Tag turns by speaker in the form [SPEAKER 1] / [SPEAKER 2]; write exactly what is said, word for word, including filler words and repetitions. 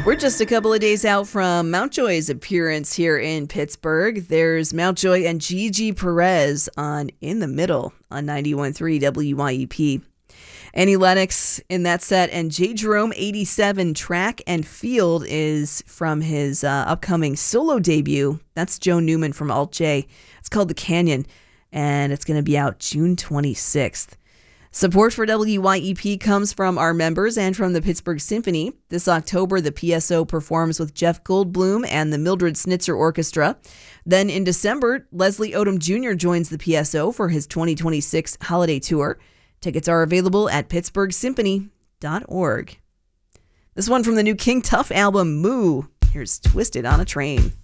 [SPEAKER 1] We're just a couple of days out from Mountjoy's appearance here in Pittsburgh. There's Mountjoy and Gigi Perez on In the Middle on ninety-one point three W Y E P. Annie Lennox in that set, and J. Jerome eighty-seven Track and Field is from his uh, upcoming solo debut. That's Joe Newman from Alt J. It's called The Canyon, and it's going to be out June twenty-sixth. Support for W Y E P comes from our members and from the Pittsburgh Symphony. This October, the P S O performs with Jeff Goldblum and the Mildred Snitzer Orchestra. Then in December, Leslie Odom Junior joins the P S O for his twenty twenty-six holiday tour. Tickets are available at pittsburgh symphony dot org. This one from the new King Tuff album, Moo. Here's Twisted on a Train.